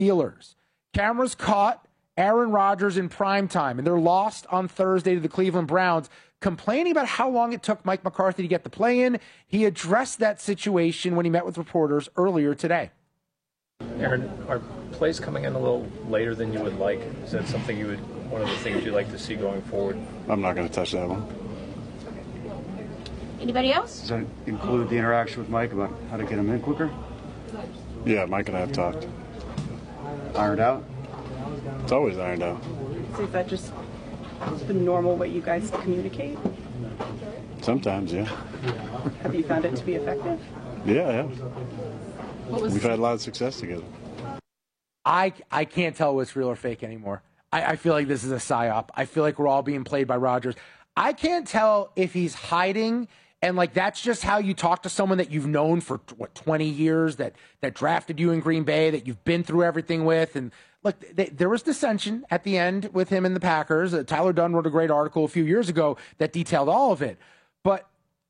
Steelers. Cameras caught Aaron Rodgers in primetime, and they're lost on Thursday to the Cleveland Browns, complaining about how long it took Mike McCarthy to get the play in. He addressed that situation when he met with reporters earlier today. Aaron, are plays coming in a little later than you would like? Is that something one of the things you'd like to see going forward? I'm not going to touch that one. Anybody else? Does that include the interaction with Mike about how to get him in quicker? Yeah, Mike and I have talked. Ironed out? It's always ironed out. So is that just the normal way you guys communicate? Sometimes, yeah. Have you found it to be effective? Yeah. We've had a lot of success together. I can't tell what's real or fake anymore. I feel like this is a psyop. I feel like we're all being played by Rodgers. I can't tell if he's hiding and like that's just how you talk to someone that you've known for 20 years that drafted you in Green Bay, that you've been through everything with. And look, there was dissension at the end with him and the Packers. Tyler Dunn wrote a great article a few years ago that detailed all of it. But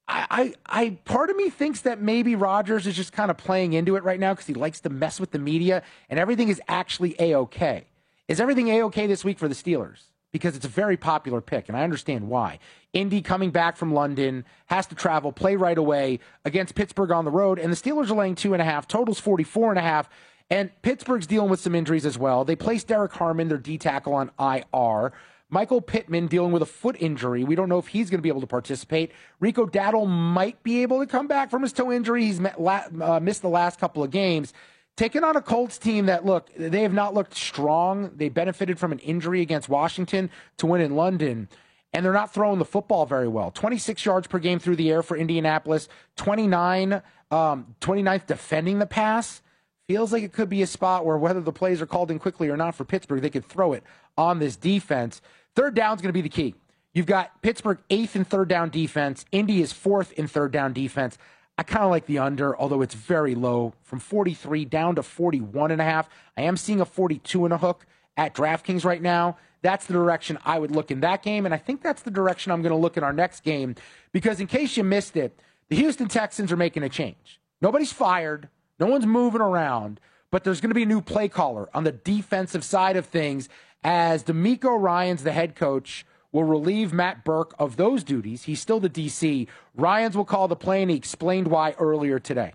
I part of me thinks that maybe Rodgers is just kind of playing into it right now because he likes to mess with the media and everything is actually A-OK. Is everything A-OK this week for the Steelers? Because it's a very popular pick, and I understand why. Indy coming back from London, has to travel, play right away against Pittsburgh on the road, and the Steelers are laying 2.5, totals 44.5, and Pittsburgh's dealing with some injuries as well. They placed Derek Harmon, their D-tackle, on IR. Michael Pittman dealing with a foot injury. We don't know if he's going to be able to participate. Rico Dowdle might be able to come back from his toe injury. He's missed the last couple of games. Taking on a Colts team that, look, they have not looked strong. They benefited from an injury against Washington to win in London, and they're not throwing the football very well. 26 yards per game through the air for Indianapolis, 29th defending the pass. Feels like it could be a spot where whether the plays are called in quickly or not for Pittsburgh, they could throw it on this defense. Third down is going to be the key. You've got Pittsburgh 8th in third down defense. Indy is 4th in third down defense. I kind of like the under, although it's very low, from 43 down to 41.5. I am seeing a 42 and a hook at DraftKings right now. That's the direction I would look in that game, and I think that's the direction I'm going to look in our next game, because in case you missed it, the Houston Texans are making a change. Nobody's fired. No one's moving around, but there's going to be a new play caller on the defensive side of things as DeMeco Ryans, the head coach, will relieve Matt Burke of those duties. He's still the DC. Ryans will call the play, and he explained why earlier today.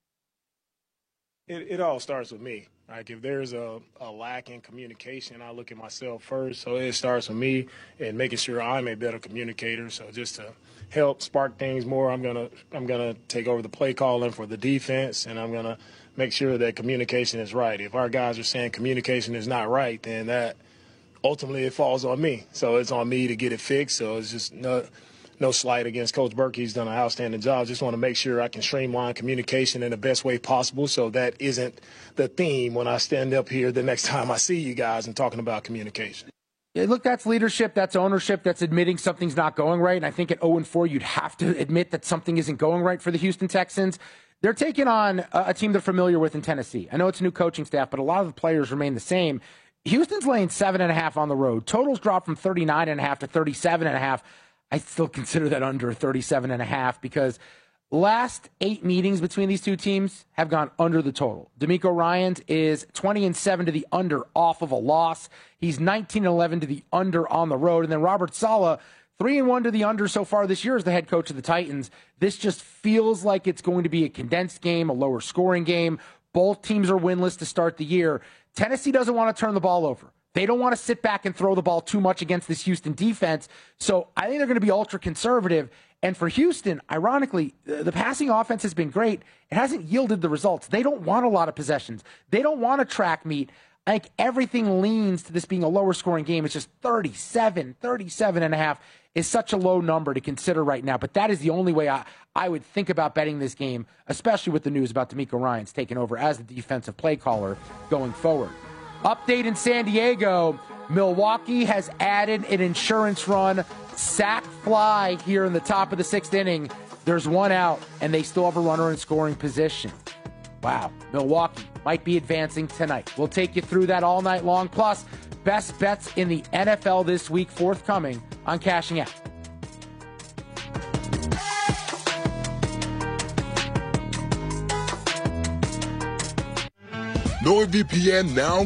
It all starts with me. Like, if there's a lack in communication, I look at myself first. So it starts with me and making sure I'm a better communicator. So just to help spark things more, I'm gonna take over the play calling for the defense, and I'm gonna make sure that communication is right. If our guys are saying communication is not right, then that ultimately it falls on me. So it's on me to get it fixed. So it's just no slight against Coach Burke. He's done an outstanding job. Just want to make sure I can streamline communication in the best way possible so that isn't the theme when I stand up here the next time I see you guys and talking about communication. Yeah, look, that's leadership, that's ownership, that's admitting something's not going right. And I think at 0-4, you'd have to admit that something isn't going right for the Houston Texans. They're taking on a team they're familiar with in Tennessee. I know it's a new coaching staff, but a lot of the players remain the same. Houston's laying 7.5 on the road. Totals dropped from 39.5 to 37.5. I still consider that under 37.5 because last 8 meetings between these two teams have gone under the total. DeMeco Ryans is 20-7 to the under off of a loss. He's 19-11 to the under on the road. And then Robert Saleh, 3-1 to the under so far this year as the head coach of the Titans. This just feels like it's going to be a condensed game, a lower scoring game. Both teams are winless to start the year. Tennessee doesn't want to turn the ball over. They don't want to sit back and throw the ball too much against this Houston defense. So I think they're going to be ultra conservative. And for Houston, ironically, the passing offense has been great. It hasn't yielded the results. They don't want a lot of possessions. They don't want a track meet. I think everything leans to this being a lower scoring game. It's just 37.5 is such a low number to consider right now. But that is the only way I would think about betting this game, especially with the news about DeMeco Ryans taking over as the defensive play caller going forward. Update in San Diego, Milwaukee has added an insurance run, sack fly here in the top of the 6th inning. There's one out, and they still have a runner in scoring position. Wow, Milwaukee might be advancing tonight. We'll take you through that all night long. Plus, best bets in the NFL this week forthcoming on Cashing Out. NordVPN now